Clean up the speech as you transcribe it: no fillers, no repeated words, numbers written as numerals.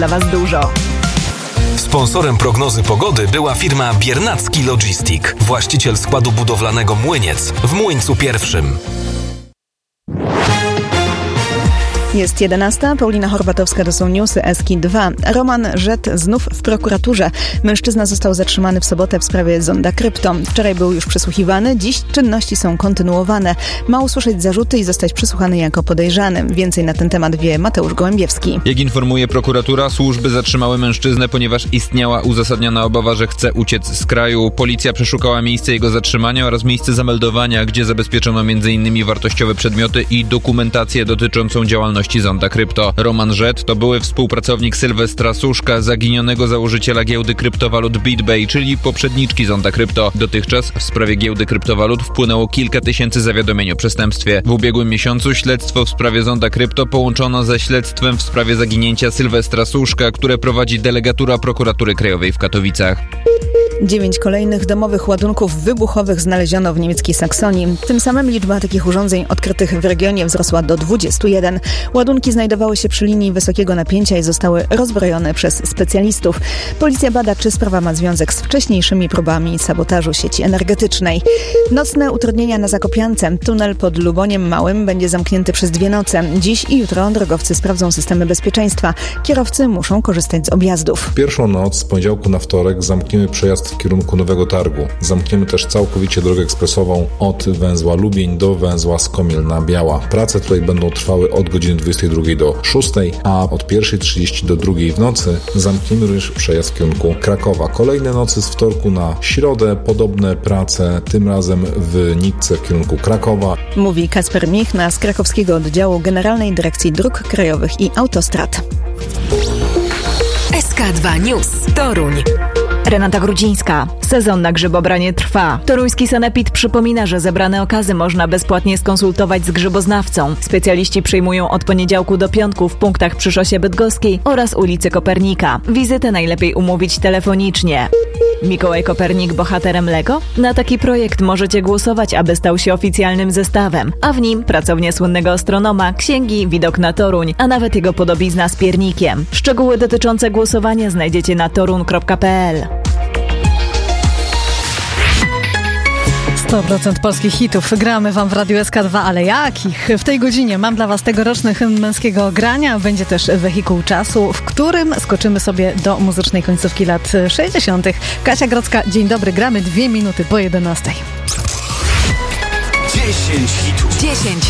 dla Was dużo. Sponsorem prognozy pogody była firma Biernacki Logistic, właściciel składu budowlanego Młyniec w Młyńcu I. Jest 11. Paulina Horbatowska, to są newsy Eski 2. Roman Żet znów w prokuraturze. Mężczyzna został zatrzymany w sobotę w sprawie Zonda Krypto. Wczoraj był już przesłuchiwany, dziś czynności są kontynuowane. Ma usłyszeć zarzuty i zostać przesłuchany jako podejrzany. Więcej na ten temat wie Mateusz Gołębiewski. Jak informuje prokuratura, służby zatrzymały mężczyznę, ponieważ istniała uzasadniona obawa, że chce uciec z kraju. Policja przeszukała miejsce jego zatrzymania oraz miejsce zameldowania, gdzie zabezpieczono m.in. wartościowe przedmioty i dokumentację dotyczącą działalności Zonda Krypto. Roman Żet to były współpracownik Sylwestra Suszka, zaginionego założyciela giełdy kryptowalut BitBay, czyli poprzedniczki Zonda Krypto. Dotychczas w sprawie giełdy kryptowalut wpłynęło kilka tysięcy zawiadomień o przestępstwie. W ubiegłym miesiącu śledztwo w sprawie Zonda Krypto połączono ze śledztwem w sprawie zaginięcia Sylwestra Suszka, które prowadzi delegatura Prokuratury Krajowej w Katowicach. 9 kolejnych domowych ładunków wybuchowych znaleziono w niemieckiej Saksonii. Tym samym liczba takich urządzeń odkrytych w regionie wzrosła do 21. Ładunki znajdowały się przy linii wysokiego napięcia i zostały rozbrojone przez specjalistów. Policja bada, czy sprawa ma związek z wcześniejszymi próbami sabotażu sieci energetycznej. Nocne utrudnienia na Zakopiance. Tunel pod Luboniem Małym będzie zamknięty przez 2 noce. Dziś i jutro drogowcy sprawdzą systemy bezpieczeństwa. Kierowcy muszą korzystać z objazdów. Pierwszą noc z poniedziałku na wtorek zamkniemy przejazd w kierunku Nowego Targu. Zamkniemy też całkowicie drogę ekspresową od węzła Lubień do węzła Skomielna Biała. Prace tutaj będą trwały od godziny 22 do 6, a od 1:30 do 2 w nocy zamkniemy również przejazd w kierunku Krakowa. Kolejne nocy z wtorku na środę, podobne prace, tym razem w Nitce w kierunku Krakowa. Mówi Kacper Michna z krakowskiego oddziału Generalnej Dyrekcji Dróg Krajowych i Autostrad. SK2 News. Toruń. Renata Grudzińska. Sezon na grzybobranie trwa. Toruński sanepid przypomina, że zebrane okazy można bezpłatnie skonsultować z grzyboznawcą. Specjaliści przyjmują od poniedziałku do piątku w punktach przy szosie bydgoskiej oraz ulicy Kopernika. Wizytę najlepiej umówić telefonicznie. Mikołaj Kopernik bohaterem Lego? Na taki projekt możecie głosować, aby stał się oficjalnym zestawem, a w nim pracownia słynnego astronoma, księgi, widok na Toruń, a nawet jego podobizna z piernikiem. Szczegóły dotyczące głosowania znajdziecie na torun.pl. 100% polskich hitów gramy Wam w Radiu SK2, ale jakich? W tej godzinie mam dla Was tegoroczny hymn męskiego grania. Będzie też wehikuł czasu, w którym skoczymy sobie do muzycznej końcówki lat 60. Kasia Grodzka, dzień dobry, gramy 2 minuty po 11. 10 hitów. 10